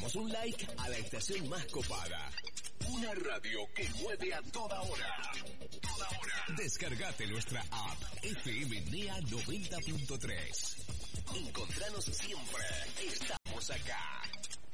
damos un like a la estación más copada. Una radio que mueve a toda hora. Descargate nuestra app FM NEA 90.3. Encontranos siempre. Estamos acá.